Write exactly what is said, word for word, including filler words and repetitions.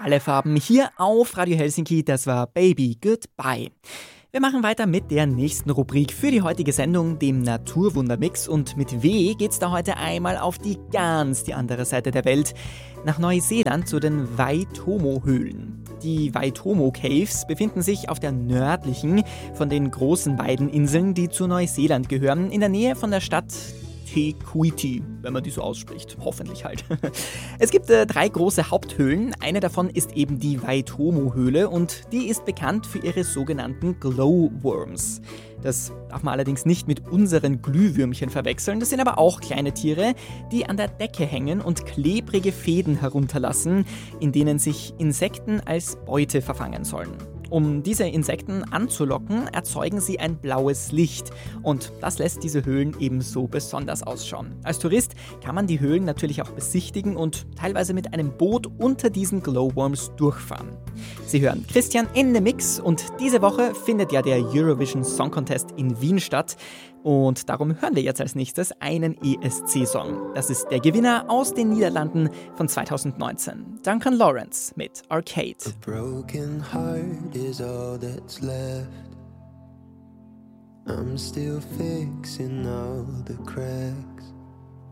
Alle Farben hier auf Radio Helsinki, das war Baby Goodbye. Wir machen weiter mit der nächsten Rubrik für die heutige Sendung, dem Naturwundermix. Und mit W geht's da heute einmal auf die ganz die andere Seite der Welt, nach Neuseeland zu den Waitomo-Höhlen. Die Waitomo Caves befinden sich auf der nördlichen von den großen beiden Inseln, die zu Neuseeland gehören, in der Nähe von der Stadt Te Kuiti, wenn man die so ausspricht. Hoffentlich halt. Es gibt äh, drei große Haupthöhlen. Eine davon ist eben die Waitomo-Höhle und die ist bekannt für ihre sogenannten Glowworms. Das darf man allerdings nicht mit unseren Glühwürmchen verwechseln. Das sind aber auch kleine Tiere, die an der Decke hängen und klebrige Fäden herunterlassen, in denen sich Insekten als Beute verfangen sollen. Um diese Insekten anzulocken, erzeugen sie ein blaues Licht und das lässt diese Höhlen ebenso besonders ausschauen. Als Tourist kann man die Höhlen natürlich auch besichtigen und teilweise mit einem Boot unter diesen Glowworms durchfahren. Sie hören Christian in the Mix und diese Woche findet ja der Eurovision Song Contest in Wien statt. Und darum hören wir jetzt als nächstes einen E S C-Song. Das ist der Gewinner aus den Niederlanden von zwanzig neunzehn. Duncan Lawrence mit Arcade. A broken heart is all that's left. I'm still fixing all the cracks.